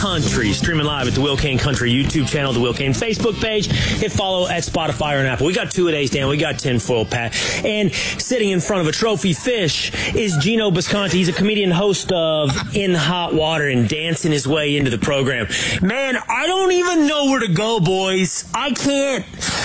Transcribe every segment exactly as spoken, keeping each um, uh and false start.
Country, streaming live at the Will Kane Country YouTube channel, the Will Kane Facebook page. Hit follow at Spotify or an Apple. We got two a days, Dan. We got tinfoil Pat. And sitting in front of a trophy fish is Gino Bisconti. He's a comedian, host of In Hot Water, and dancing his way into the program. Man, I don't even know where to go, boys. I can't.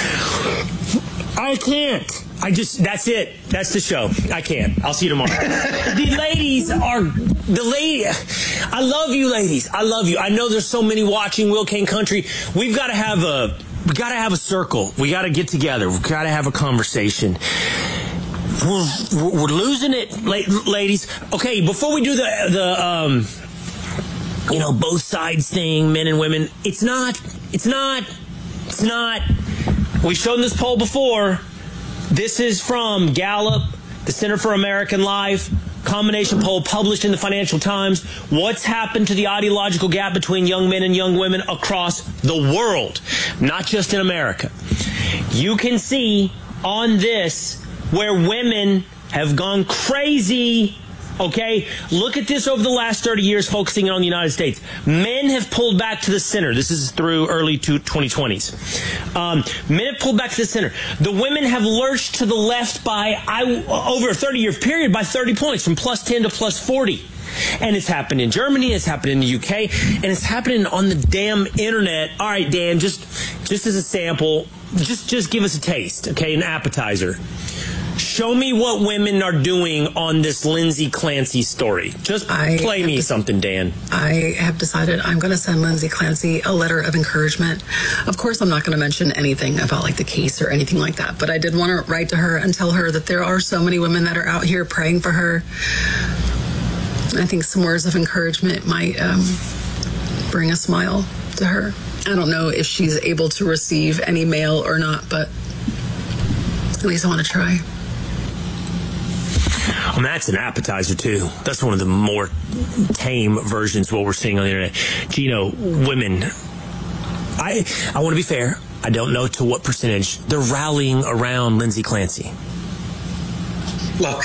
I can't. I just, that's it. That's the show. I can't. I'll see you tomorrow. The ladies are, the lady, I love you ladies. I love you. I know there's so many watching Will Kane Country. We've got to have a, we got to have a circle. We got to get together. We've got to have a conversation. We're, we're losing it, ladies. Okay, before we do the, the, um, you know, both sides thing, men and women, it's not, it's not, it's not, we've shown this poll before. This is from Gallup, the Center for American Life, combination poll published in the Financial Times. What's happened to the ideological gap between young men and young women across the world, not just in America? You can see on this where women have gone crazy. Okay, look at this over the last thirty years, focusing on the United States. Men have pulled back to the center. This is through early twenty twenties. Um, men have pulled back to the center. The women have lurched to the left by, I, over a thirty-year period, by thirty points, from plus ten to plus forty. And it's happened in Germany, it's happened in the U K, and it's happening on the damn internet. All right, Dan, just just as a sample, just just give us a taste, okay, an appetizer. Show me what women are doing on this Lindsay Clancy story. Just I play me something, Dan. I have decided I'm going to send Lindsay Clancy a letter of encouragement. Of course, I'm not going to mention anything about like the case or anything like that, but I did want to write to her and tell her that there are so many women that are out here praying for her. I think some words of encouragement might um, bring a smile to her. I don't know if she's able to receive any mail or not, but at least I want to try. And that's an appetizer, too. That's one of the more tame versions of what we're seeing on the internet. Gino, women, I I want to be fair. I don't know to what percentage they're rallying around Lindsay Clancy. Look,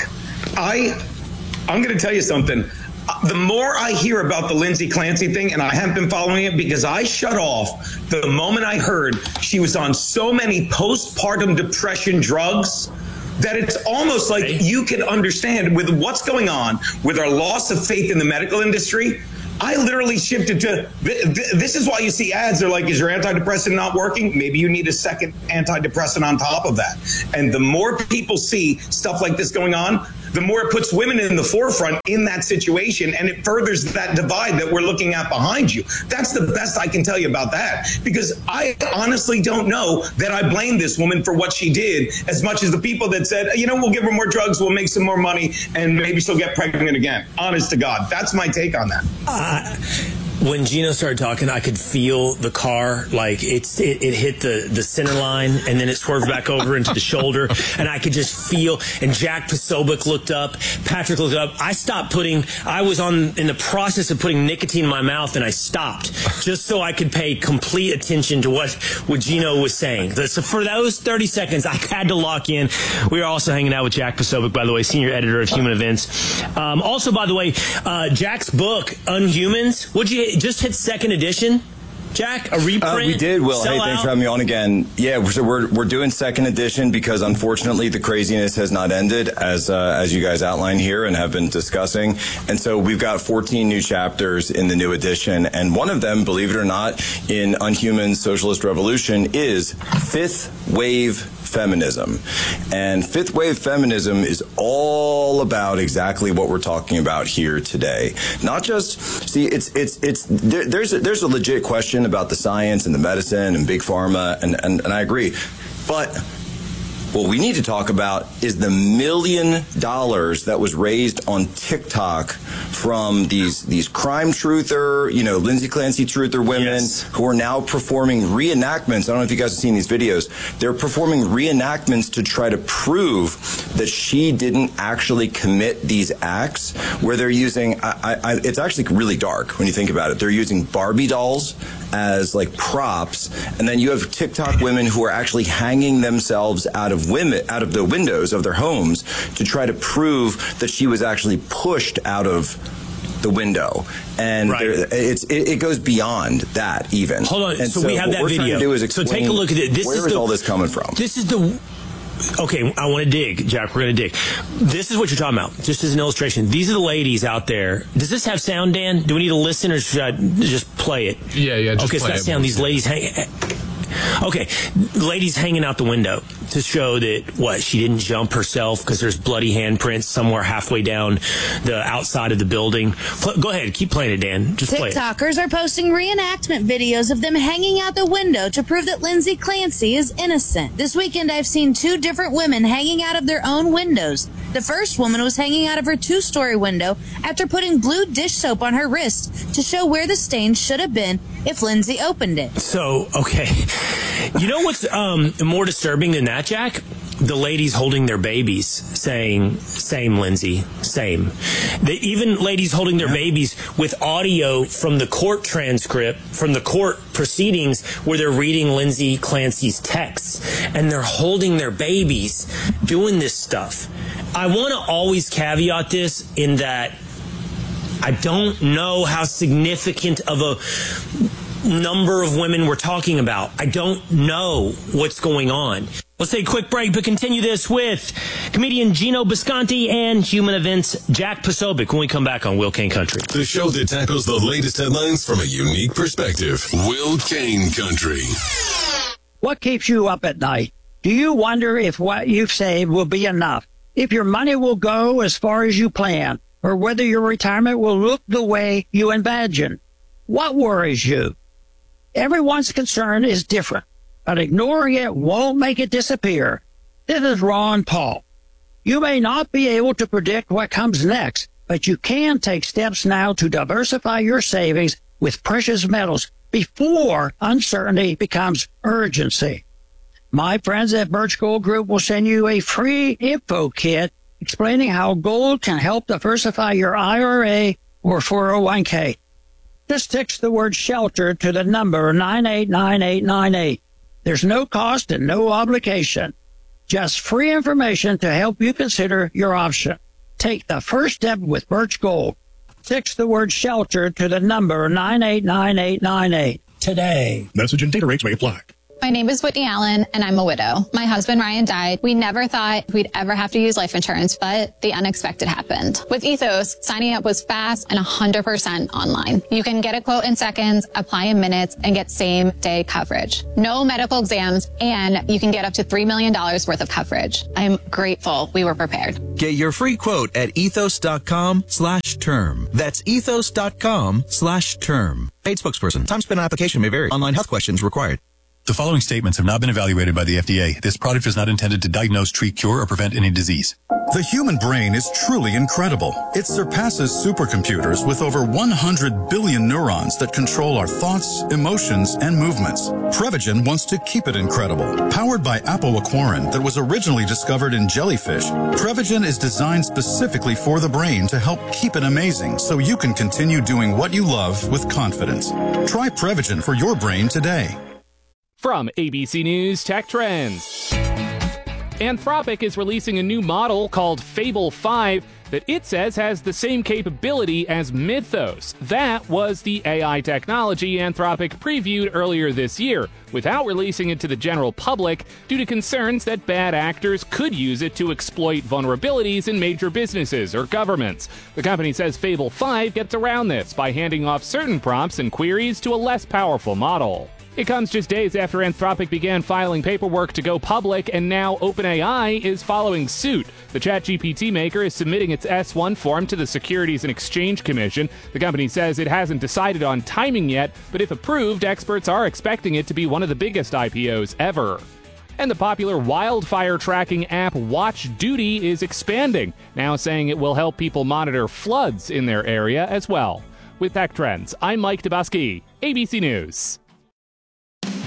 I, I'm going to tell you something. The more I hear about the Lindsay Clancy thing, and I haven't been following it because I shut off the moment I heard she was on so many postpartum depression drugs, that it's almost like you can understand with what's going on with our loss of faith in the medical industry. I literally shifted to, this is why you see ads. They're like, is your antidepressant not working? Maybe you need a second antidepressant on top of that. And the more people see stuff like this going on, the more it puts women in the forefront in that situation, and it furthers that divide that we're looking at behind you. That's the best I can tell you about that, because I honestly don't know that I blame this woman for what she did as much as the people that said, you know, we'll give her more drugs, we'll make some more money, and maybe she'll get pregnant again. Honest to God, that's my take on that. Uh, when Gino started talking, I could feel the car, like it's it, it hit the, the center line, and then it swerved back over into the shoulder, and I could just feel, and Jack Posobiec looked up, Patrick looked up. I stopped putting, I was on in the process of putting nicotine in my mouth, and I stopped just so I could pay complete attention to what, what Gino was saying. So for those thirty seconds, I had to lock in. We are also hanging out with Jack Posobiec, by the way, senior editor of Human Events. Um, also, by the way, uh, Jack's book, Unhumans, what'd you just hit second edition, Jack? A reprint? Uh, we did, Will. Hey, thanks out? for having me on again. Yeah, so we're we're doing second edition because unfortunately the craziness has not ended, as uh, as you guys outlined here and have been discussing. And so we've got fourteen new chapters in the new edition, and one of them, believe it or not, in Unhuman Socialist Revolution is fifth wave feminism. And fifth wave feminism is all about exactly what we're talking about here today. Not just, see, it's, it's, it's, there, there's, a, there's a legit question about the science and the medicine and big pharma, and, and, and I agree. But what we need to talk about is the million dollars that was raised on TikTok from these these crime truther, you know, Lindsay Clancy truther women yes. who are now performing reenactments. I don't know if you guys have seen these videos. They're performing reenactments to try to prove that she didn't actually commit these acts, where they're using, I, I, it's actually really dark when you think about it. They're using Barbie dolls as like props, and then you have TikTok women who are actually hanging themselves out of women out of the windows of their homes to try to prove that she was actually pushed out of the window, and right. there, it's it, it goes beyond that even. Hold on, and so, so we have what that we're video. Trying to do is explain so take a look at it. This where is, is the, all this coming from? This is the. Okay, I want to dig, Jack. We're going to dig. This is what you're talking about, just as an illustration. These are the ladies out there. Does this have sound, Dan? Do we need to listen, or should I just play it? Yeah, yeah, just okay, play so that it. sound. These ladies hang. Okay, ladies hanging out the window to show that, what, she didn't jump herself because there's bloody handprints somewhere halfway down the outside of the building. Go ahead, keep playing it, Dan. Just play it. TikTokers are posting reenactment videos of them hanging out the window to prove that Lindsay Clancy is innocent. This weekend, I've seen two different women hanging out of their own windows. The first woman was hanging out of her two-story window after putting blue dish soap on her wrist to show where the stain should have been if Lindsay opened it. So, okay. You know what's um, more disturbing than that, Jack? The ladies holding their babies saying, same, Lindsay, same. The, even ladies holding their babies with audio from the court transcript, from the court proceedings where they're reading Lindsay Clancy's texts, and they're holding their babies doing this stuff. I want to always caveat this in that I don't know how significant of a number of women we're talking about. I don't know what's going on. Let's take a quick break, but continue this with comedian Gino Bisconti and Human Events' Jack Posobiec when we come back on Will Kane Country. The show that tackles the latest headlines from a unique perspective. Will Kane Country. What keeps you up at night? Do you wonder if what you've saved will be enough? If your money will go as far as you plan? Or whether your retirement will look the way you imagine? What worries you? Everyone's concern is different, but ignoring it won't make it disappear. This is Ron Paul. You may not be able to predict what comes next, but you can take steps now to diversify your savings with precious metals before uncertainty becomes urgency. My friends at Birch Gold Group will send you a free info kit explaining how gold can help diversify your I R A or four oh one k. Just text the word SHELTER to the number nine eight nine eight nine eight. There's no cost and no obligation. Just free information to help you consider your option. Take the first step with Birch Gold. Text the word SHELTER to the number nine eight nine eight nine eight today. Message and data rates may apply. My name is Whitney Allen, and I'm a widow. My husband, Ryan, died. We never thought we'd ever have to use life insurance, but the unexpected happened. With Ethos, signing up was fast and one hundred percent online. You can get a quote in seconds, apply in minutes, and get same-day coverage. No medical exams, and you can get up to three million dollars worth of coverage. I'm grateful we were prepared. Get your free quote at ethos.com slash term. That's ethos.com slash term. Paid spokesperson. Time spent on application may vary. Online health questions required. The following statements have not been evaluated by the F D A. This product is not intended to diagnose, treat, cure, or prevent any disease. The human brain is truly incredible. It surpasses supercomputers with over one hundred billion neurons that control our thoughts, emotions, and movements. Prevagen wants to keep it incredible. Powered by apoaquarin that was originally discovered in jellyfish, Prevagen is designed specifically for the brain to help keep it amazing so you can continue doing what you love with confidence. Try Prevagen for your brain today. From A B C News Tech Trends. Anthropic is releasing a new model called Fable five that it says has the same capability as Mythos. That was the A I technology Anthropic previewed earlier this year, without releasing it to the general public due to concerns that bad actors could use it to exploit vulnerabilities in major businesses or governments. The company says Fable five gets around this by handing off certain prompts and queries to a less powerful model. It comes just days after Anthropic began filing paperwork to go public, and now OpenAI is following suit. The ChatGPT maker is submitting its S one form to the Securities and Exchange Commission. The company says it hasn't decided on timing yet, but if approved, experts are expecting it to be one of the biggest I P Os ever. And the popular wildfire tracking app Watch Duty is expanding, now saying it will help people monitor floods in their area as well. With Tech Trends, I'm Mike Dubusky, A B C News.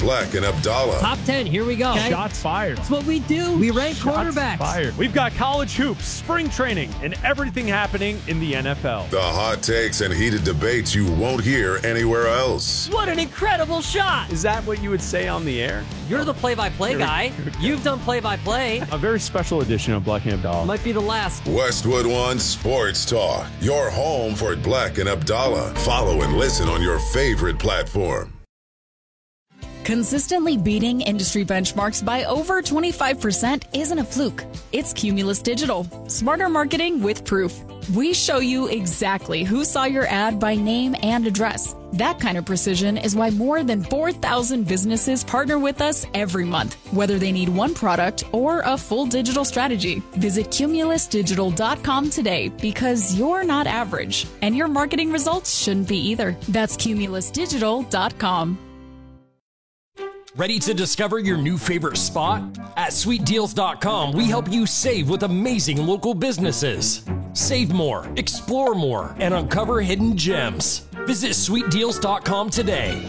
Black and Abdallah. Top ten, here we go. Okay. Shots fired. That's what we do. We rank Shots quarterbacks. Fired. We've got college hoops, spring training, and everything happening in the N F L. The hot takes and heated debates you won't hear anywhere else. What an incredible shot. Is that what you would say on the air? You're the play-by-play guy. You've done play-by-play. A very special edition of Black and Abdallah. Might be the last. Westwood One Sports Talk. Your home for Black and Abdallah. Follow and listen on your favorite platform. Consistently beating industry benchmarks by over twenty-five percent isn't a fluke. It's Cumulus Digital. Smarter marketing with proof. We show you exactly who saw your ad by name and address. That kind of precision is why more than four thousand businesses partner with us every month, whether they need one product or a full digital strategy. Visit cumulus digital dot com today because you're not average, and your marketing results shouldn't be either. That's cumulus digital dot com. Ready to discover your new favorite spot? At sweet deals dot com, we help you save with amazing local businesses. Save more, explore more, and uncover hidden gems. Visit sweet deals dot com today.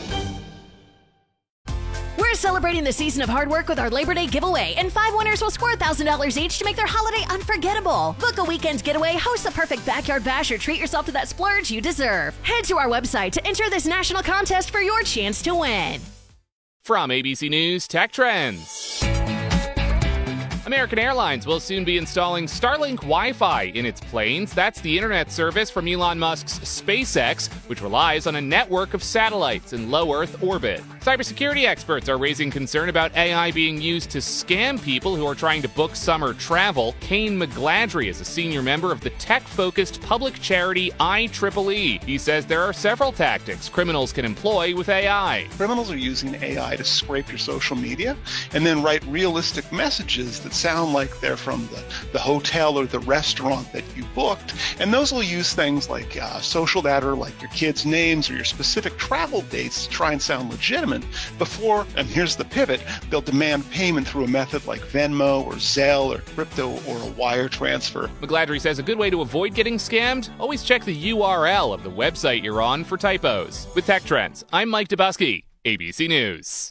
We're celebrating the season of hard work with our Labor Day giveaway, and five winners will score one thousand dollars each to make their holiday unforgettable. Book a weekend getaway, host the perfect backyard bash, or treat yourself to that splurge you deserve. Head to our website to enter this national contest for your chance to win. From A B C News Tech Trends. American Airlines will soon be installing Starlink Wi-Fi in its planes. That's the internet service from Elon Musk's SpaceX, which relies on a network of satellites in low Earth orbit. Cybersecurity experts are raising concern about A I being used to scam people who are trying to book summer travel. Kane McGladry is a senior member of the tech-focused public charity I triple E. He says there are several tactics criminals can employ with A I. Criminals are using A I to scrape your social media and then write realistic messages that sound like they're from the, the hotel or the restaurant that you booked. And those will use things like uh, social data, like your kids' names or your specific travel dates to try and sound legitimate before, and here's the pivot, they'll demand payment through a method like Venmo or Zelle or crypto or a wire transfer. McGladry says a good way to avoid getting scammed, always check the U R L of the website you're on for typos. With Tech Trends, I'm Mike Dubusky, A B C News.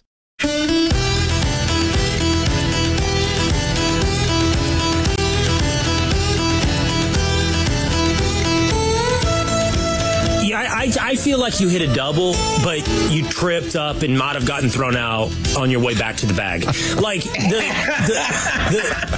I, I feel like you hit a double, but you tripped up and might have gotten thrown out on your way back to the bag. Like the, the,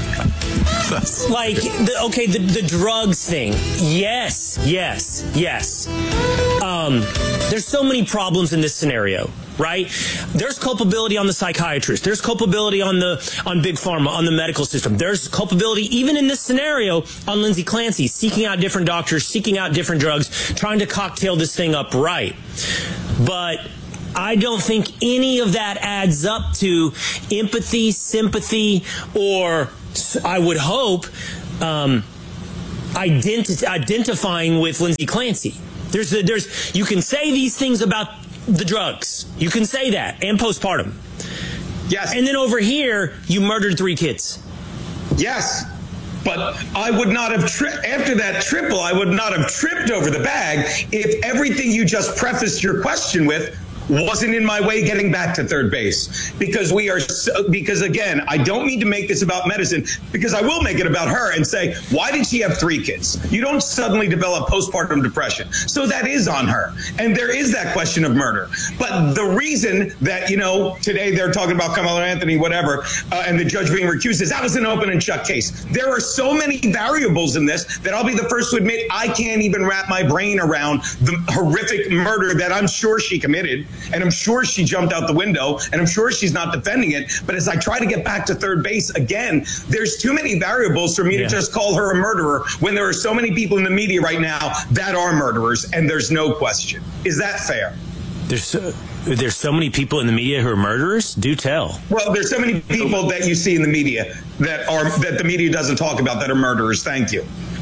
the like the, okay, the, the drugs thing. Yes, yes, yes. Um, there's so many problems in this scenario, right? There's culpability on the psychiatrist. There's culpability on the on Big Pharma, on the medical system. There's culpability even in this scenario on Lindsay Clancy, seeking out different doctors, seeking out different drugs, trying to cocktail this thing up right. But I don't think any of that adds up to empathy, sympathy, or I would hope um, identi- identifying with Lindsay Clancy. There's, a, there's, you can say these things about the drugs. You can say that, and postpartum. Yes. And then over here, you murdered three kids. Yes. But I would not have, tri- after that triple, I would not have tripped over the bag if everything you just prefaced your question with wasn't in my way getting back to third base. Because we are, so, because again, I don't mean to make this about medicine, because I will make it about her and say, why did she have three kids? You don't suddenly develop postpartum depression. So that is on her. And there is that question of murder. But the reason that, you know, today they're talking about Carmelo Anthony, whatever, uh, and the judge being recused is that was an open and shut case. There are so many variables in this that I'll be the first to admit I can't even wrap my brain around the horrific murder that I'm sure she committed. And I'm sure she jumped out the window, and I'm sure she's not defending it. But as I try to get back to third base again, there's too many variables for me yeah. to just call her a murderer when there are so many people in the media right now that are murderers, and there's no question. Is that fair? There's so, there's so many people in the media who are murderers? Do tell. Well, there's so many people that you see in the media that are that the media doesn't talk about that are murderers. Thank you.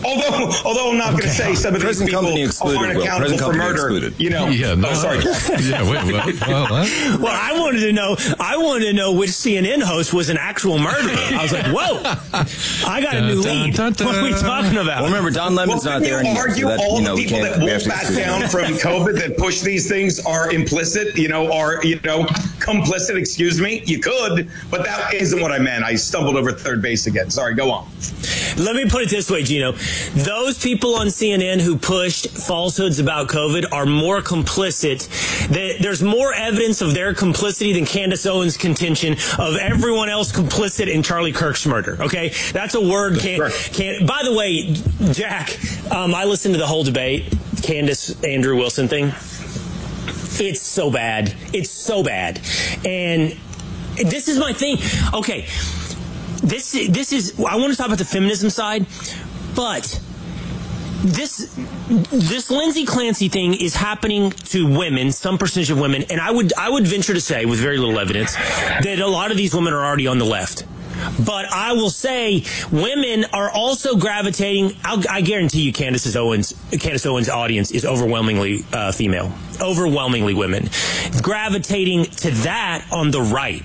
Although, although I'm not going to say some of these Present people company excluded, aren't Will. accountable Present for company murder. excluded. You know, Yeah, no, oh, sorry. yeah, wait, what? Well, what? Well, I wanted to know. I wanted to know which C N N host was an actual murderer. I was like, "Whoa, I got a new Dun, lead." dun, dun, What are we dun. talking about? Well, remember, Don Lemon's Well, not there can you anymore. argue so that, all you know, the we people can't- that we have won't to back exclude down them. from COVID that push these things are implicit, you know, are, you know, complicit, excuse me? You could, but that isn't what I meant. I stumbled over third base again. Sorry, go on. Let me put it this way, Gino. Those people on C N N who pushed falsehoods about COVID are more complicit. There's more evidence of their complicity than Candace Owens' contention of everyone else complicit in Charlie Kirk's murder. Okay? That's a word. Can't, can't, by the way, Jack, um, I listened to the whole debate, Candace, Andrew Wilson thing. It's so bad. It's so bad. And this is my thing. Okay. This this is I want to talk about the feminism side, but this this Lindsay Clancy thing is happening to women, some percentage of women, and I would I would venture to say, with very little evidence, that a lot of these women are already on the left. But I will say, women are also gravitating. I'll, I guarantee you, Candace Owens, Candace Owens' audience is overwhelmingly uh, female, overwhelmingly women, gravitating to that on the right.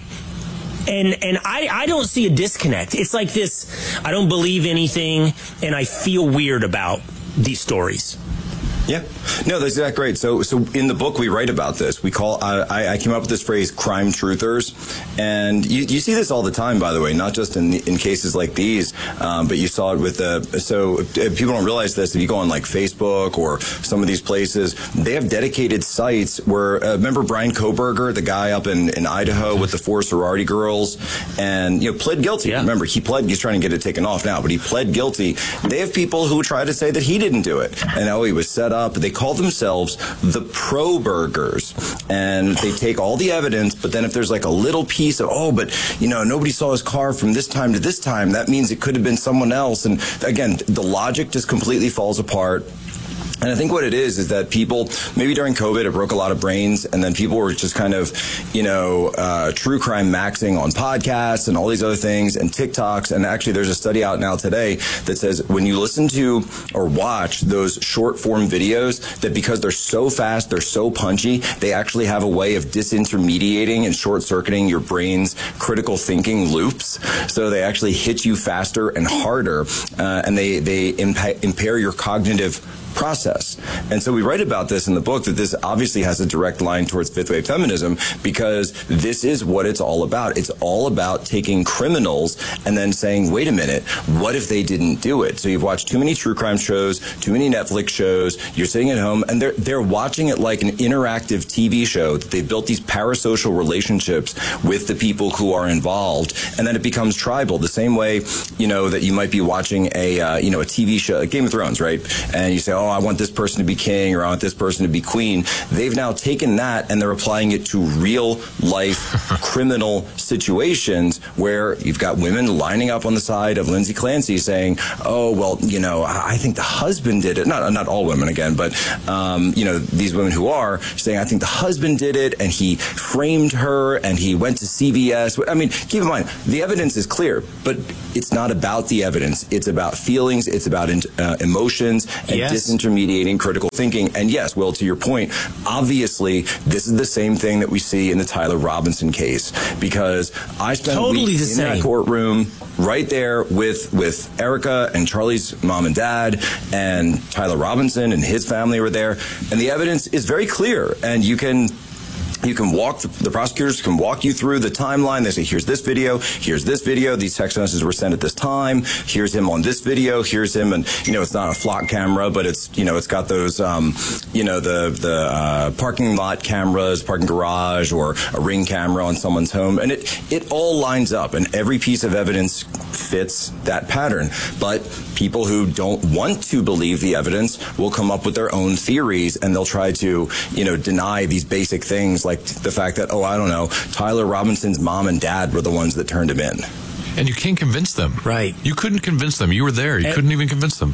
And and I, I don't see a disconnect. It's like this, I don't believe anything, and I feel weird about these stories. Yeah, no, that's exactly right. So, so in the book we write about this. We call uh, I, I came up with this phrase, crime truthers, and you, you see this all the time, by the way, not just in in cases like these, um, but you saw it with the. So people don't realize this. If you go on like Facebook or some of these places, they have dedicated sites where. Uh, remember Brian Koberger, the guy up in, in Idaho with the four sorority girls, and you know pled guilty. Yeah. Remember, he pled. He's trying to get it taken off now, but he pled guilty. They have people who try to say that he didn't do it, and oh, he was set up. They call themselves the pro-burgers, and they take all the evidence, but then if there's like a little piece of, oh, but, you know, nobody saw his car from this time to this time, that means it could have been someone else. And again, the logic just completely falls apart. And I think what it is is that people, maybe during COVID, it broke a lot of brains, and then people were just kind of, you know, uh, true crime maxing on podcasts and all these other things and TikToks. And actually, there's a study out now today that says when you listen to or watch those short form videos, that because they're so fast, they're so punchy, they actually have a way of disintermediating and short circuiting your brain's critical thinking loops. So they actually hit you faster and harder, uh, and they, they impa- impair your cognitive process. And so we write about this in the book, that this obviously has a direct line towards fifth wave feminism, because this is what it's all about. It's all about taking criminals and then saying, wait a minute, what if they didn't do it? So you've watched too many true crime shows, too many Netflix shows, you're sitting at home and they're they're watching it like an interactive T V show, that they've built these parasocial relationships with the people who are involved, and then it becomes tribal, the same way, you know, that you might be watching a uh, you know, a T V show, Game of Thrones, right? And you say, oh, I want this person to be king, or I want this person to be queen. They've now taken that and they're applying it to real life criminal situations where you've got women lining up on the side of Lindsay Clancy saying, oh, well, you know, I think the husband did it. Not, not all women again, but, um, you know, these women who are saying, I think the husband did it and he framed her and he went to C V S. I mean, keep in mind, the evidence is clear, but it's not about the evidence. It's about feelings. It's about uh, emotions and yes. disintermediating critical thinking. And yes, Will, to your point, obviously, this is the same thing that we see in the Tyler Robinson case, because I spent totally a week the in same. that courtroom right there with, with Erica and Charlie's mom and dad, and Tyler Robinson and his family were there. And the evidence is very clear. And you can... You can walk, the prosecutors can walk you through the timeline. They say, here's this video, here's this video, these text messages were sent at this time, here's him on this video, here's him, and, you know, it's not a flock camera, but it's, you know, it's got those, um, you know, the, the, uh, parking lot cameras, parking garage, or a Ring camera on someone's home. And it, it all lines up, and every piece of evidence fits that pattern. But people who don't want to believe the evidence will come up with their own theories, and they'll try to, you know, deny these basic things, like the fact that, oh, I don't know, Tyler Robinson's mom and dad were the ones that turned him in. And you can't convince them. Right. You couldn't convince them. You were there. You E- couldn't even convince them.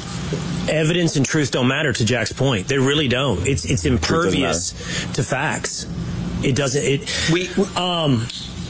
Evidence and truth don't matter, to Jack's point. They really don't. It's it's impervious to facts. It doesn't. It we um.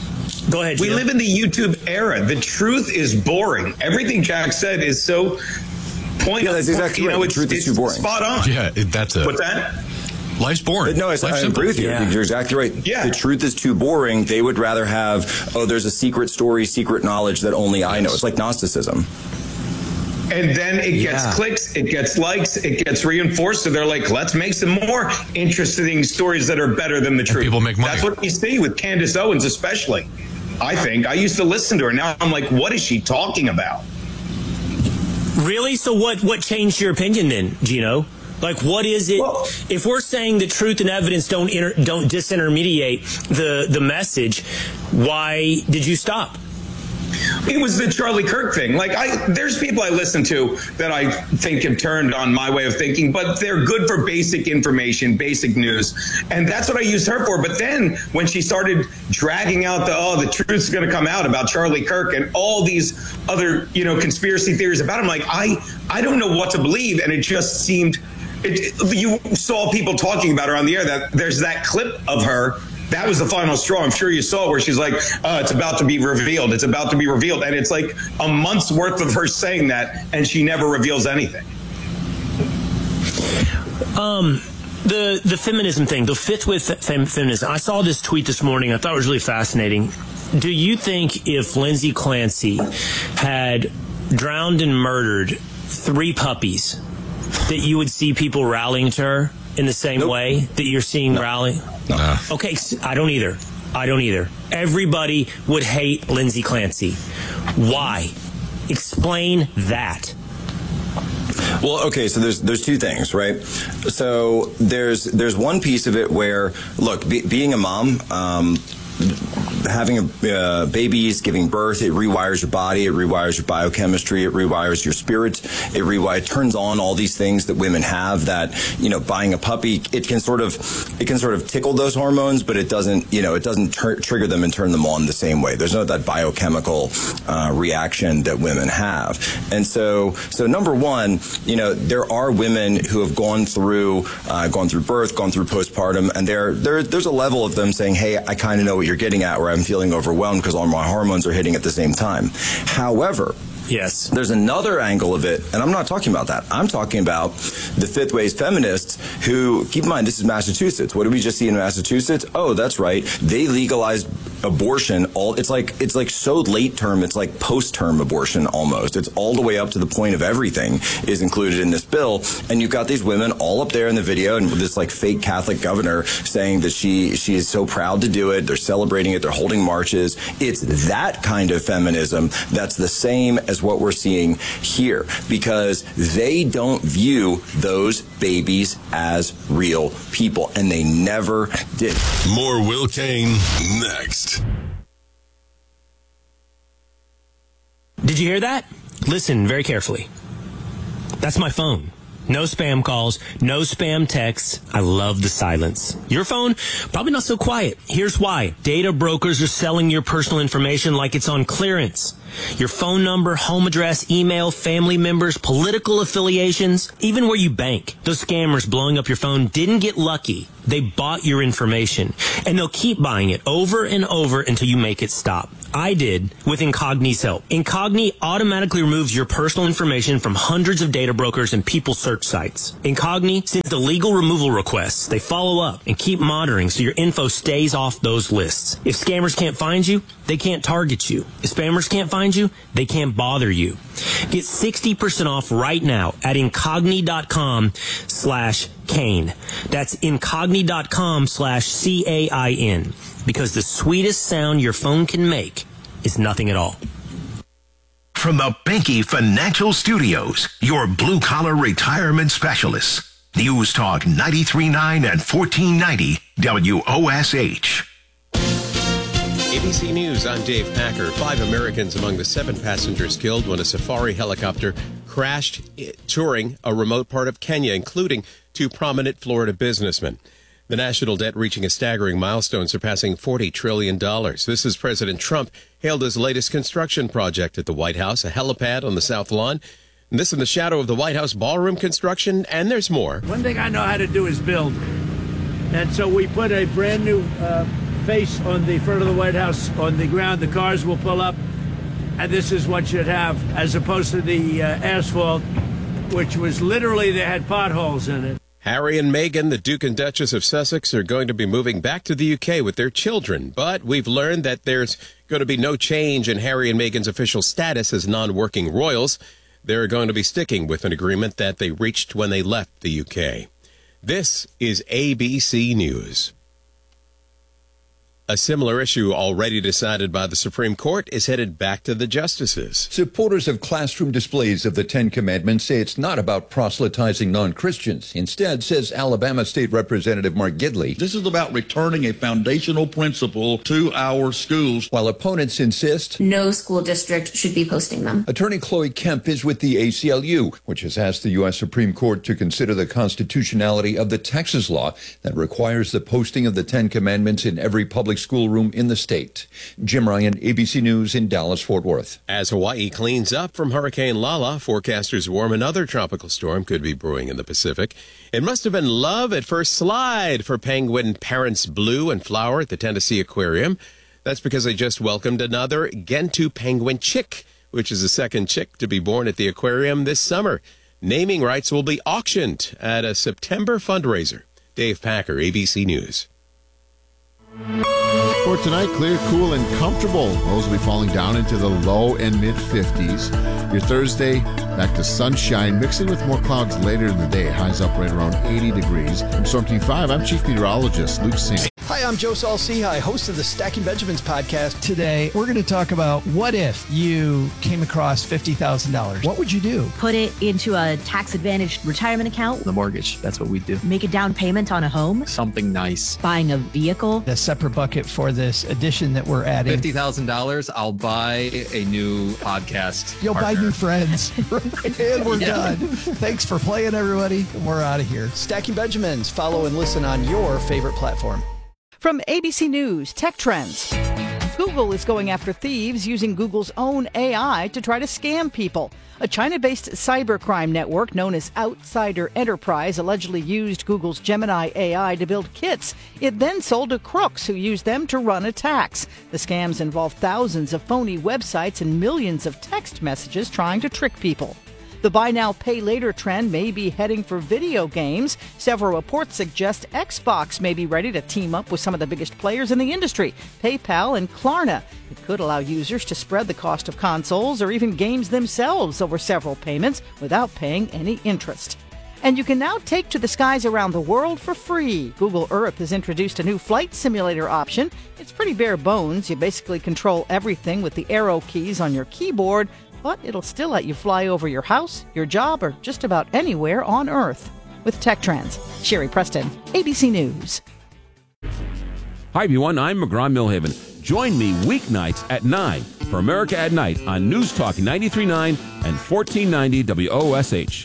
Go ahead. We Gino. live in the YouTube era. The truth is boring. Everything Jack said is so point. Yeah, that's exactly you right. know, The it's, truth is it's too boring. spot on. Yeah, it, that's it. What's that? Life's boring. No, I, I agree with you. Yeah. You're exactly right. Yeah. The truth is too boring. They would rather have, oh, there's a secret story, secret knowledge that only I know. It's like Gnosticism. And then it gets Yeah. clicks, it gets likes, it gets reinforced. So they're like, let's make some more interesting stories that are better than the truth. people make money. That's what we see with Candace Owens, especially. I think. I used to listen to her. Now I'm like, what is she talking about? Really? So what, what changed your opinion then, Gino? Like, what is it? Well- if we're saying that truth and evidence don't inter, don't disintermediate the, the message, why did you stop? It was the Charlie Kirk thing. Like, I, there's people I listen to that I think have turned on my way of thinking, but they're good for basic information, basic news. And that's what I used her for. But then when she started dragging out the, oh, the truth's going to come out about Charlie Kirk and all these other, you know, conspiracy theories about him, like, I, I don't know what to believe. And it just seemed, it, you saw people talking about her on the air, that there's that clip of her. That was the final straw. I'm sure you saw it, where she's like, uh, it's about to be revealed. It's about to be revealed. And it's like a month's worth of her saying that, and she never reveals anything. Um, the the feminism thing, the fit with fem- feminism. I saw this tweet this morning. I thought it was really fascinating. Do you think if Lindsay Clancy had drowned and murdered three puppies, that you would see people rallying to her in the same Nope. way that you're seeing no. rally? No. Okay, I don't either. I don't either. Everybody would hate Lindsay Clancy. Why? Explain that. Well, okay, so there's there's two things, right? So there's there's one piece of it where, look, be, being a mom, um, having a, uh, babies, giving birth, it rewires your body, it rewires your biochemistry, it rewires your spirit, it rewires, it turns on all these things that women have. That, you know, buying a puppy, it can sort of it can sort of tickle those hormones, but it doesn't, you know, it doesn't tr- trigger them and turn them on the same way. There's no that biochemical uh, reaction that women have. And so, so number one, you know, there are women who have gone through uh, gone through birth, gone through postpartum, and there there there's a level of them saying, hey, I kind of know what you're getting at, where I'm feeling overwhelmed because all my hormones are hitting at the same time. However, yes, there's another angle of it, and I'm not talking about that. I'm talking about the fifth wave feminists who, keep in mind, this is Massachusetts. What did we just see in Massachusetts? Oh, that's right. They legalized abortion. All it's like it's like so late term. It's like post term abortion almost. It's all the way up to the point of everything is included in this bill. And you've got these women all up there in the video, and this like fake Catholic governor saying that she she is so proud to do it. They're celebrating it. They're holding marches. It's that kind of feminism that's the same as what we're seeing here, because they don't view those babies as real people, and they never did. More Will Kane next. Did you hear that? Listen very carefully. That's my phone. No spam calls, no spam texts. I love the silence. Your phone, probably not so quiet. Here's why. Data brokers are selling your personal information like it's on clearance. Your phone number, home address, email, family members, political affiliations, even where you bank. Those scammers blowing up your phone didn't get lucky. They bought your information, and they'll keep buying it over and over until you make it stop. I did with Incogni's help. Incogni automatically removes your personal information from hundreds of data brokers and people search sites. Incogni sends the legal removal requests. They follow up and keep monitoring so your info stays off those lists. If scammers can't find you, they can't target you. If spammers can't find you, they can't bother you. Get sixty percent off right now at incogni.com slash Kane. That's incogni.com slash C A I N. Because the sweetest sound your phone can make is nothing at all. From the Binky Financial Studios, your blue-collar retirement specialists. News Talk ninety-three point nine and fourteen ninety W O S H. A B C News, I'm Dave Packer. Five Americans among the seven passengers killed when a safari helicopter crashed touring a remote part of Kenya, including two prominent Florida businessmen. The national debt reaching a staggering milestone, surpassing forty trillion dollars. This is President Trump hailed his latest construction project at the White House, a helipad on the South Lawn. And this in the shadow of the White House ballroom construction, and there's more. One thing I know how to do is build. And so we put a brand new uh, face on the front of the White House on the ground. The cars will pull up, and this is what you'd have, as opposed to the uh, asphalt which was literally, they had potholes in it. Harry and Meghan, the Duke and Duchess of Sussex, are going to be moving back to the U K with their children. But we've learned that there's going to be no change in Harry and Meghan's official status as non-working royals. They're going to be sticking with an agreement that they reached when they left the U K. This is A B C News. A similar issue already decided by the Supreme Court is headed back to the justices. Supporters of classroom displays of the Ten Commandments say it's not about proselytizing non-Christians. Instead, says Alabama State Representative Mark Gidley, this is about returning a foundational principle to our schools. While opponents insist no school district should be posting them. Attorney Chloe Kemp is with the A C L U, which has asked the U S Supreme Court to consider the constitutionality of the Texas law that requires the posting of the Ten Commandments in every public schoolroom in the state. Jim Ryan, A B C News in Dallas-Fort Worth. As Hawaii cleans up from Hurricane Lala, forecasters warn another tropical storm could be brewing in the Pacific. It must have been love at first slide for penguin parents Blue and Flower at the Tennessee Aquarium. That's because they just welcomed another Gentoo penguin chick, which is the second chick to be born at the aquarium this summer. Naming rights will be auctioned at a September fundraiser. Dave Packer, A B C News. For tonight, clear, cool, and comfortable. Lows will be falling down into the low and mid fifties. Your Thursday, back to sunshine, mixing with more clouds later in the day. Highs up right around eighty degrees. From Storm Team five, I'm Chief Meteorologist Luke Singh. Hi, I'm Joe Saul-Sehy, host of the Stacking Benjamins podcast. Today, we're going to talk about what if you came across fifty thousand dollars. What would you do? Put it into a tax-advantaged retirement account. The mortgage, that's what we do. Make a down payment on a home. Something nice. Buying a vehicle. The separate bucket for this addition that we're adding. fifty thousand dollars, I'll buy a new podcast You'll partner. buy new friends. And we're yeah. done. Thanks for playing, everybody. We're out of here. Stacking Benjamins. Follow and listen on your favorite platform. From A B C News, Tech Trends. Google is going after thieves using Google's own A I to try to scam people. A China-based cybercrime network known as Outsider Enterprise allegedly used Google's Gemini A I to build kits. It then sold to crooks who used them to run attacks. The scams involve thousands of phony websites and millions of text messages trying to trick people. The buy now, pay later trend may be heading for video games. Several reports suggest Xbox may be ready to team up with some of the biggest players in the industry, PayPal and Klarna. It could allow users to spread the cost of consoles or even games themselves over several payments without paying any interest. And you can now take to the skies around the world for free. Google Earth has introduced a new flight simulator option. It's pretty bare bones. You basically control everything with the arrow keys on your keyboard, but it'll still let you fly over your house, your job, or just about anywhere on Earth. With Tech Trends, Sherry Preston, A B C News. Hi, everyone. I'm McGraw Millhaven. Join me weeknights at nine for America at Night on News Talk ninety-three point nine and fourteen ninety W O S H.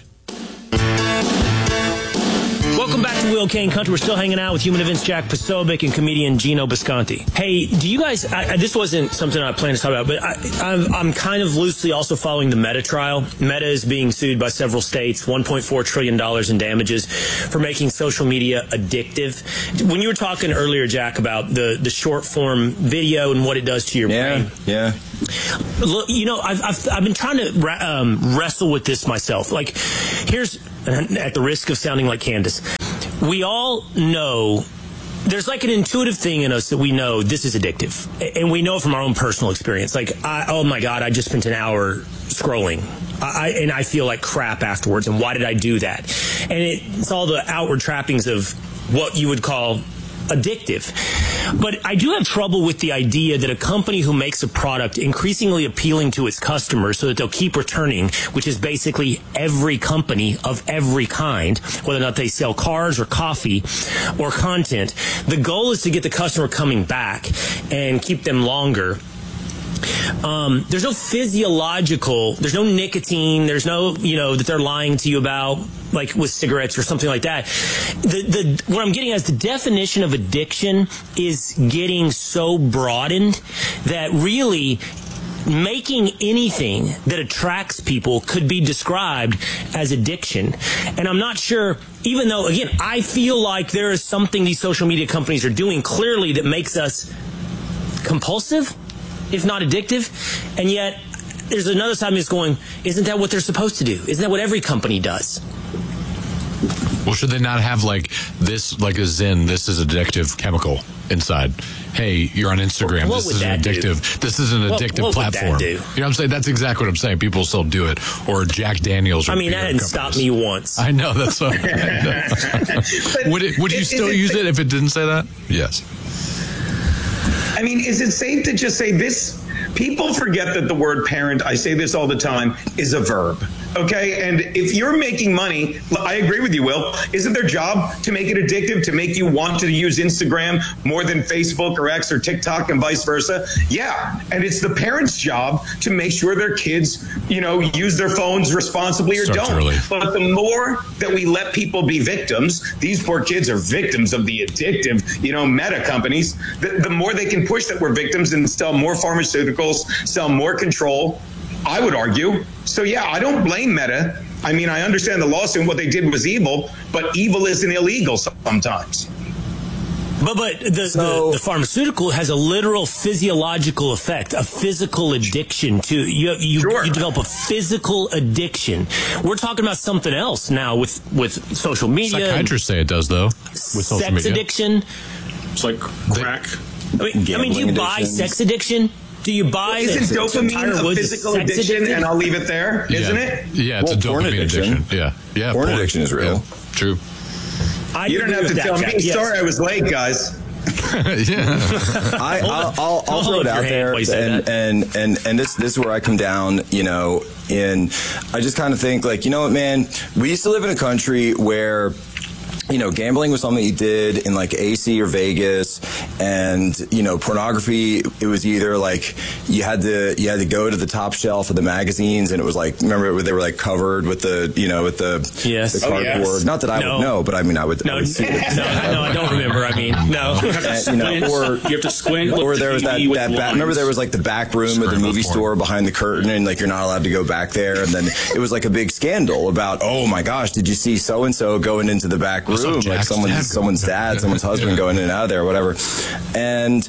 Welcome back to Will Kane Country. We're still hanging out with human events Jack Posobiec and comedian Gino Bisconti. Hey, do you guys, I, I, this wasn't something I planned to talk about, but I, I'm, I'm kind of loosely also following the Meta trial. Meta is being sued by several states, one point four trillion dollars in damages for making social media addictive. When you were talking earlier, Jack, about the, the short form video and what it does to your yeah, brain. Yeah, Look, you know, I've, I've, I've been trying to um, wrestle with this myself. Like, here's, at the risk of sounding like Candace, we all know there's like an intuitive thing in us that we know this is addictive. And we know from our own personal experience. Like, I, oh my God, I just spent an hour scrolling. I, and I feel like crap afterwards. And why did I do that? And it, it's all the outward trappings of what you would call addictive. But I do have trouble with the idea that a company who makes a product increasingly appealing to its customers so that they'll keep returning, which is basically every company of every kind, whether or not they sell cars or coffee or content, the goal is to get the customer coming back and keep them longer. Um, there's no physiological, there's no nicotine, there's no, you know, that they're lying to you about, like with cigarettes or something like that. The, the, what I'm getting at is the definition of addiction is getting so broadened that really making anything that attracts people could be described as addiction. And I'm not sure, even though, again, I feel like there is something these social media companies are doing clearly that makes us compulsive, if not addictive, and yet there's another side of me that's going, isn't that what they're supposed to do? Isn't that what every company does? Well, should they not have like this, like a Zyn, this is addictive chemical inside? Hey, you're on Instagram. What this would is an that do? addictive. This is an What- addictive what would that platform. do? You know what I'm saying? That's exactly what I'm saying. People still do it. Or Jack Daniels. Or I mean, beer that didn't companies. stop me once. I know that's what. I know. would it, would you Is- still is it- use it if it didn't say that? Yes. I mean, is it safe to just say this? People forget that the word parent, I say this all the time, is a verb. Okay. And if you're making money, I agree with you, Will. Isn't their job to make it addictive, to make you want to use Instagram more than Facebook or X or TikTok and vice versa? Yeah. And it's the parents' job to make sure their kids, you know, use their phones responsibly or Starts don't. early. But the more that we let people be victims, these poor kids are victims of the addictive, you know, meta companies, the, the more they can push that we're victims and sell more pharmaceuticals, sell more control, I would argue. So, yeah, I don't blame Meta. I mean, I understand the lawsuit and what they did was evil, but evil isn't illegal sometimes. But but the, So- the the pharmaceutical has a literal physiological effect, a physical addiction to you. You, Sure. you develop a physical addiction. We're talking about something else now with with social media, Psychiatrists say it does, though, with social sex media. addiction. It's like crack. I mean, I mean, do you Gambling buy addictions. sex addiction? Do you buy? Isn't the- dopamine Tyler a Woods is physical sex addiction? addicted? And I'll leave it there, Yeah. isn't it? Yeah, it's Well, a porn dopamine addiction. addiction. Yeah, yeah. Porn addiction is real. Yeah. True. I You don't agree have with to that, tell Jack. me. Yes. Sorry I was late, guys. yeah. I, Hold I'll, on. I'll, I'll Hold throw up it your out hand there, while you say and, that. and and and this this is where I come down. You know, in I just kind of think like, you know what, man, we used to live in a country where, you know, gambling was something you did in like A C or Vegas, and you know, pornography. It was either like you had to you had to go to the top shelf of the magazines, and it was like, remember they were like covered with the you know with the Yes. the Oh, cardboard. yes. Not that I No. would know, but I mean I would. No, I would see no, it. no, I don't remember. I mean, no. And, you know, or You have to squint. look or at there the was that, T V with that the back, remember lines. there was like the back room of the Scrambled movie porn. store behind the curtain, and like you're not allowed to go back there, and then it was like a big scandal about, oh my gosh, did you see so and so going into the back I saw room, like Jack's someone's dad someone's going. dad, someone's husband Yeah. going in and out of there, or whatever. And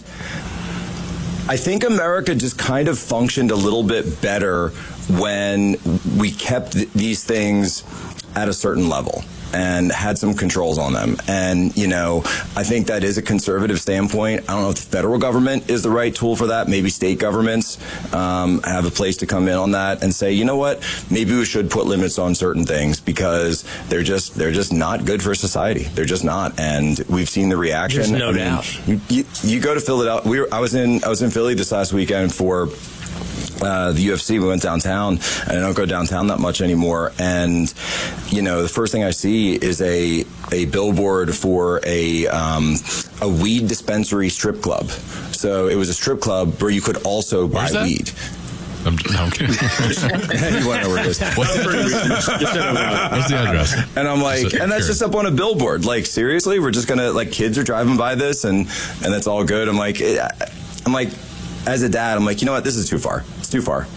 I think America just kind of functioned a little bit better when we kept th- these things at a certain level and had some controls on them. And, you know, I think that is a conservative standpoint. I don't know if the federal government is the right tool for that. Maybe state governments um, have a place to come in on that and say, you know what, maybe we should put limits on certain things because they're just they're just not good for society. They're just not. And we've seen the reaction. There's no I mean, doubt. You, you, you go to Philadelphia. We were, I was in I was in Philly this last weekend for Uh, the U F C. We went downtown, and I don't go downtown that much anymore. And you know, the first thing I see is a a billboard for a um, a weed dispensary strip club. So it was a strip club where you could also buy Where's that? weed. I'm, no, I'm kidding. You want to know where it is? What's the, what's the address? And I'm like, Just and that's curious. just up on a billboard. Like, seriously, we're just gonna like kids are driving by this, and and that's all good. I'm like, eh, I'm like, as a dad, I'm like, you know what? This is too far. It's too far.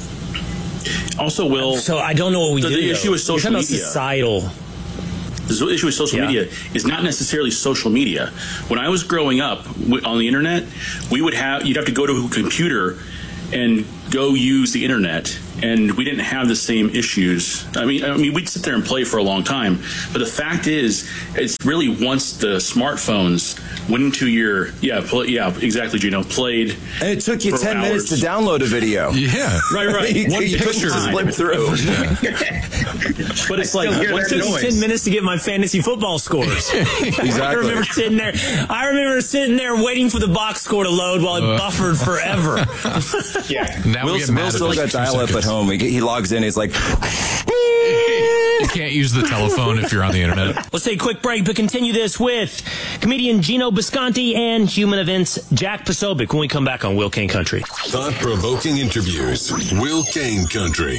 Also, Will. So I don't know what we the, do. the though. issue with You're social talking about media. societal. The issue with social Yeah. media is not necessarily social media. When I was growing up w- on the internet, we would have you'd have to go to a computer and go use the internet, and we didn't have the same issues. I mean, I mean, we'd sit there and play for a long time, but the fact is, it's really once the smartphones went into your yeah, play, yeah, exactly, Gino, played, and it took you for ten minutes hours. to download a video. Yeah, right, right. you, One you picture. just flip through. But it's like hear once that it's noise. ten minutes to get my fantasy football scores. I remember sitting there. I remember sitting there waiting for the box score to load while it Uh. buffered forever. Yeah. Now Will, we get Will mad at still like got two dial-up at seconds. home. He, he logs in. He's like, You can't use the telephone if you're on the internet. Let's take a quick break, but continue this with comedian Gino Bisconti and human events Jack Posobiec when we come back on Will Kane Country. Thought-provoking interviews. Will Kane Country.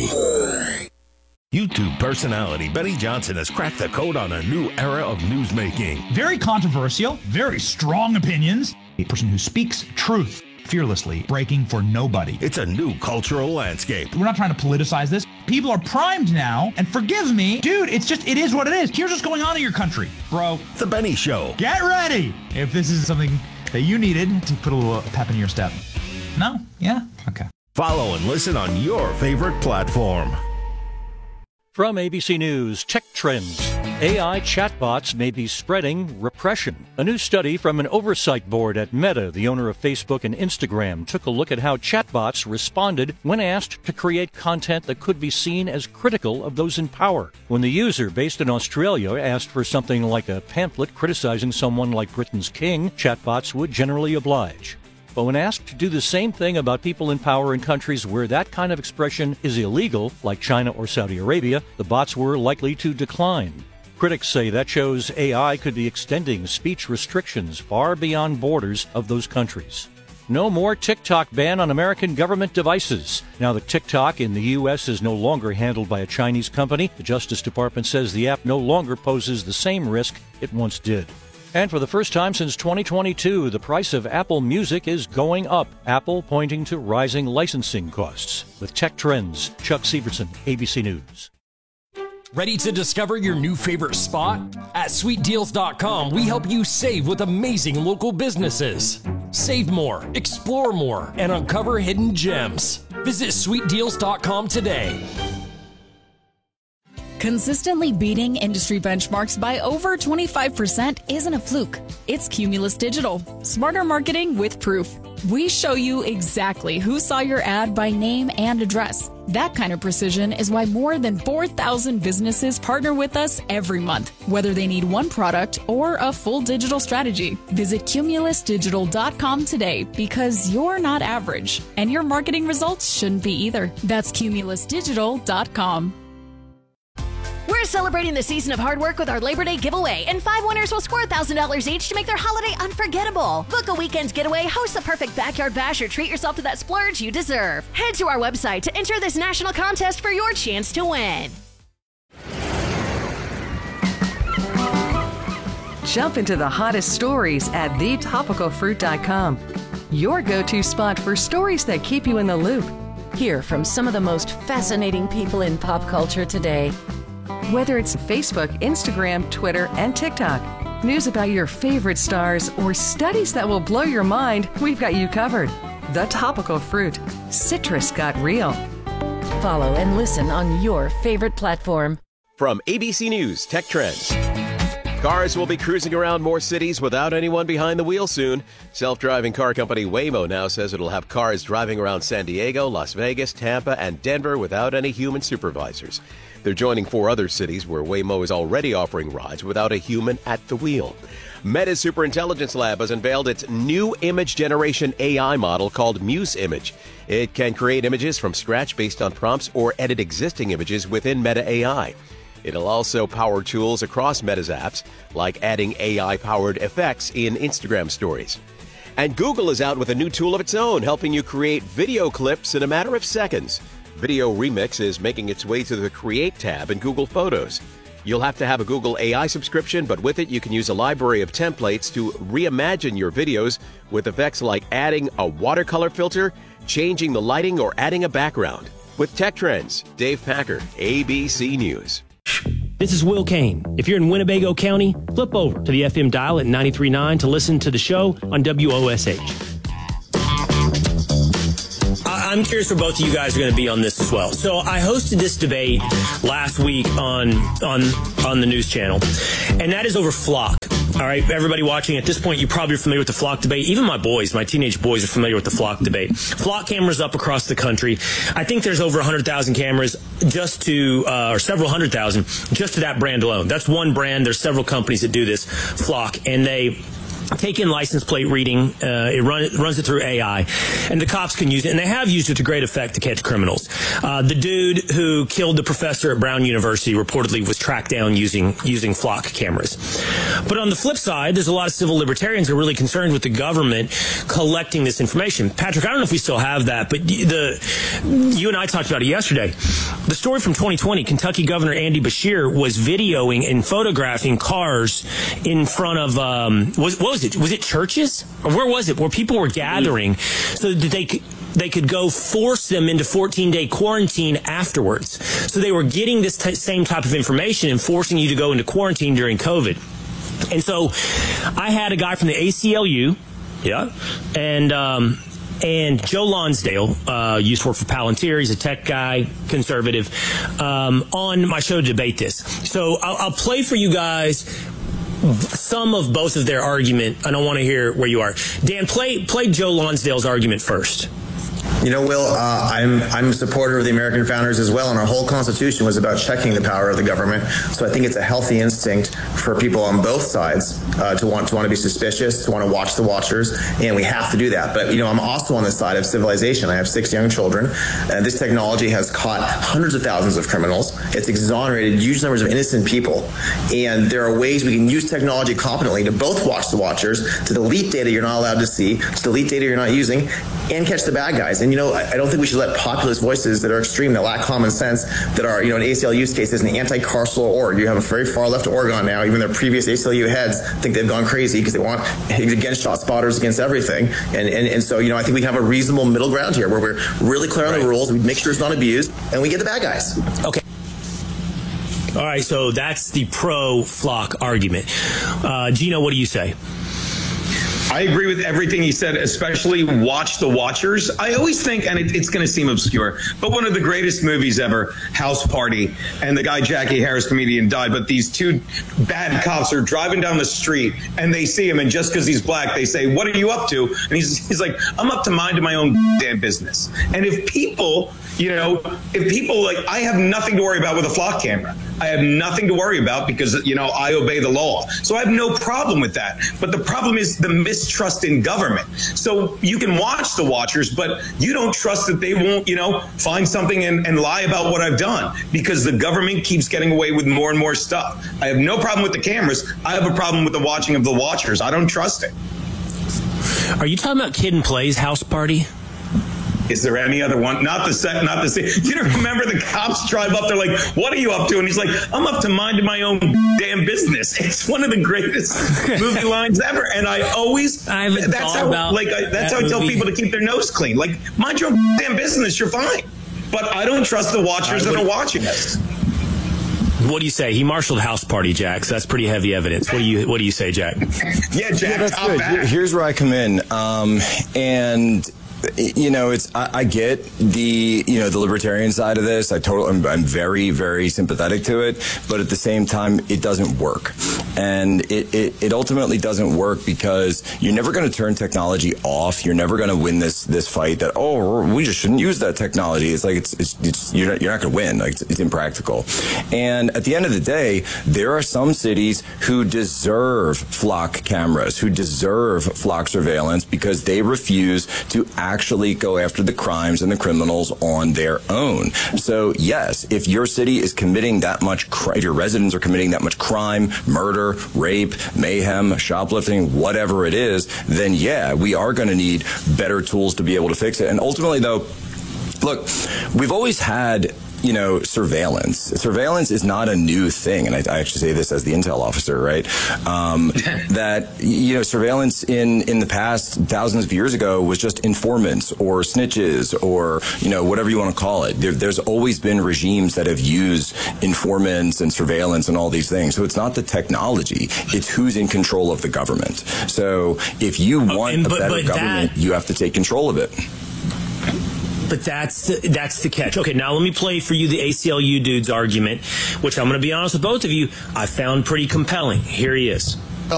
YouTube personality Benny Johnson has cracked the code on a new era of newsmaking. Very controversial, very strong opinions. A person who speaks truth fearlessly, breaking for nobody. It's a new cultural landscape. We're not trying to politicize this. People are primed now, and forgive me, dude, it's just, it is what it is. Here's what's going on in your country, bro. The Benny Show. Get ready if this is something that you needed to put a little pep in your step. No? Yeah? Okay. Follow and listen on your favorite platform. From A B C News, Tech Trends. A I chatbots may be spreading repression. A new study from an oversight board at Meta, the owner of Facebook and Instagram, took a look at how chatbots responded when asked to create content that could be seen as critical of those in power. When the user, based in Australia, asked for something like a pamphlet criticizing someone like Britain's king, chatbots would generally oblige. But when asked to do the same thing about people in power in countries where that kind of expression is illegal, like China or Saudi Arabia, the bots were likely to decline. Critics say that shows A I could be extending speech restrictions far beyond borders of those countries. No more TikTok ban on American government devices. Now that TikTok in the U S is no longer handled by a Chinese company, the Justice Department says the app no longer poses the same risk it once did. And for the first time since twenty twenty-two, the price of Apple Music is going up. Apple pointing to rising licensing costs. With Tech Trends, Chuck Severson, A B C News. Ready to discover your new favorite spot? At sweet deals dot com, we help you save with amazing local businesses. Save more, explore more, and uncover hidden gems. Visit sweet deals dot com today. Consistently beating industry benchmarks by over twenty-five percent isn't a fluke. It's Cumulus Digital. Smarter marketing with proof. We show you exactly who saw your ad by name and address. That kind of precision is why more than four thousand businesses partner with us every month, whether they need one product or a full digital strategy. Visit Cumulus Digital dot com today because you're not average, and your marketing results shouldn't be either. That's Cumulus Digital dot com. We're celebrating the season of hard work with our Labor Day giveaway, and five winners will score one thousand dollars each to make their holiday unforgettable. Book a weekend getaway, host the perfect backyard bash, or treat yourself to that splurge you deserve. Head to our website to enter this national contest for your chance to win. Jump into the hottest stories at the topical fruit dot com. Your go-to spot for stories that keep you in the loop. Hear from some of the most fascinating people in pop culture today. Whether it's Facebook, Instagram, Twitter, and TikTok, news about your favorite stars, or studies that will blow your mind, we've got you covered. The Topical Fruit. Citrus got real. Follow and listen on your favorite platform. From A B C News Tech Trends. Cars will be cruising around more cities without anyone behind the wheel soon. Self-driving car company Waymo now says it'll have cars driving around San Diego, Las Vegas, Tampa, and Denver without any human supervisors. They're joining four other cities where Waymo is already offering rides without a human at the wheel. Meta's Superintelligence Lab has unveiled its new image generation A I model called Muse Image. It can create images from scratch based on prompts or edit existing images within Meta A I. It'll also power tools across Meta's apps, like adding A I-powered effects in Instagram stories. And Google is out with a new tool of its own, helping you create video clips in a matter of seconds. Video Remix is making its way to the Create tab in Google Photos. You'll have to have a Google A I subscription, but with it you can use a library of templates to reimagine your videos with effects like adding a watercolor filter, changing the lighting, or adding a background. With Tech Trends, Dave Packer, A B C News. This is Will Kane. If you're in Winnebago County, flip over to the F M dial at ninety-three point nine to listen to the show on W O S H. I'm curious where both of you guys are going to be on this as well. So I hosted this debate last week on on on the news channel, and that is over Flock. All right, everybody watching at this point, you're probably familiar with the Flock debate. Even my boys, my teenage boys, are familiar with the Flock debate. Flock cameras up across the country. I think there's over one hundred thousand cameras just to, uh, or several hundred thousand, just to that brand alone. That's one brand. There's several companies that do this, Flock, and they take in license plate reading. Uh, it, run, it runs it through A I, and the cops can use it, and they have used it to great effect to catch criminals. Uh, the dude who killed the professor at Brown University reportedly was tracked down using using Flock cameras. But on the flip side, there's a lot of civil libertarians who are really concerned with the government collecting this information. Patrick, I don't know if we still have that, but the you and I talked about it yesterday. The story from twenty twenty, Kentucky Governor Andy Beshear was videoing and photographing cars in front of um, was what was it? Was it churches? Or where was it? Where people were gathering so that they could, they could go force them into fourteen-day quarantine afterwards. So they were getting this t- same type of information and forcing you to go into quarantine during COVID. And so I had a guy from the A C L U, yeah, and um, And Joe Lonsdale uh, used to work for Palantir. He's a tech guy, conservative, um, on my show to debate this. So I'll, I'll play for you guys some of both of their argument, and I want to hear where you are. Dan, play play Joe Lonsdale's argument first. You know, Will, uh, I'm I'm a supporter of the American founders as well, and our whole Constitution was about checking the power of the government. So I think it's a healthy instinct for people on both sides uh, to want to want to be suspicious, to want to watch the watchers, and we have to do that. But you know, I'm also on the side of civilization. I have six young children, and this technology has caught hundreds of thousands of criminals. It's exonerated huge numbers of innocent people, and there are ways we can use technology competently to both watch the watchers, to delete data you're not allowed to see, to delete data you're not using, and catch the bad guys. And, you know, I don't think we should let populist voices that are extreme, that lack common sense, that are, you know, an A C L U use case is an anti-carceral org. You have a very far left Oregon now. Even their previous A C L U heads think they've gone crazy because they want against shot spotters, against everything. And, and and so, you know, I think we have a reasonable middle ground here where we're really clear on right. the rules, we make sure it's not abused, and we get the bad guys. Okay. All right, so that's the pro-Flock argument. Uh, Gino, what do you say? I agree with everything he said, especially Watch the Watchers. I always think, and it, it's going to seem obscure, but one of the greatest movies ever, House Party, and the guy Jackie Harris, comedian, died, but these two bad cops are driving down the street, and they see him, and just because he's black, they say, what are you up to? And he's, he's like, I'm up to minding my own damn business. And if people, you know, if people, like, I have nothing to worry about with a flock camera. I have nothing to worry about because, you know, I obey the law. So I have no problem with that. But the problem is the mistrust in government. So you can watch the watchers, but you don't trust that they won't, you know, find something and, and lie about what I've done because the government keeps getting away with more and more stuff. I have no problem with the cameras. I have a problem with the watching of the watchers. I don't trust it. Are you talking about Kid and Play's House Party? Is there any other one? Not the set, not the same. You don't remember the cops drive up, they're like, what are you up to? And he's like, I'm up to minding my own damn business. It's one of the greatest movie lines ever. And I always, I haven't that's how, about like, I, that's that how I tell movie. people to keep their nose clean. Like, mind your own damn business, you're fine. But I don't trust the watchers right, that what, are watching us. What do you say? He marshaled House Party, Jack. So that's pretty heavy evidence. What do you What do you say, Jack? Yeah, Jack. Yeah, that's good. Back. Here's where I come in, um, and. You know, it's I, I get the you know the libertarian side of this. I totally I'm, I'm very very sympathetic to it, but at the same time, it doesn't work, and it it, it ultimately doesn't work because you're never going to turn technology off. You're never going to win this this fight. That oh we just shouldn't use that technology. It's like it's it's, it's you're not, you're not going to win. Like it's, it's impractical. And at the end of the day, there are some cities who deserve flock cameras, who deserve flock surveillance because they refuse to actually go after the crimes and the criminals on their own. So yes, if your city is committing that much crime, if your residents are committing that much crime, murder, rape, mayhem, shoplifting, whatever it is, then yeah, we are going to need better tools to be able to fix it. And ultimately though, look, we've always had you know, surveillance. Surveillance is not a new thing, and I, I actually say this as the intel officer, right? Um, that, you know, surveillance in, in the past, thousands of years ago, was just informants or snitches or, you know, whatever you want to call it. There, there's always been regimes that have used informants and surveillance and all these things. So it's not the technology, it's who's in control of the government. So if you want but, a better but government, that... you have to take control of it. But that's the, that's the catch. Okay, now let me play for you the A C L U dude's argument, which I'm going to be honest with both of you, I found pretty compelling. Here he is.